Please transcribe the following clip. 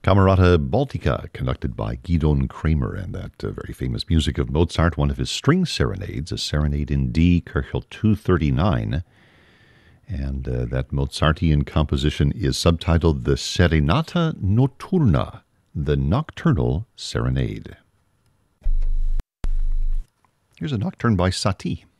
Camerata Baltica, conducted by Gidon Kramer, and that very famous music of Mozart, one of his string serenades, a serenade in D, Köchel 239. And that Mozartian composition is subtitled the Serenata Notturna, the Nocturnal Serenade. Here's a nocturne by Satie.